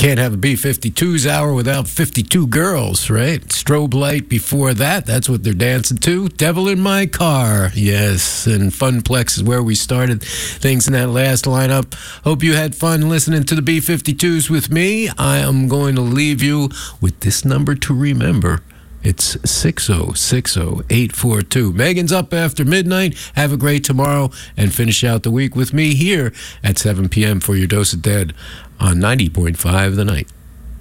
can't have a B-52s hour without 52 girls, right? Strobe Light before that, that's what they're dancing to. Devil in My Car, yes. And Funplex is where we started things in that last lineup. Hope you had fun listening to the B-52s with me. I am going to leave you with this number to remember. It's 6060842. Megan's up after midnight. Have a great tomorrow and finish out the week with me here at 7 p.m. for your Dose of Dead on 90.5 The Night.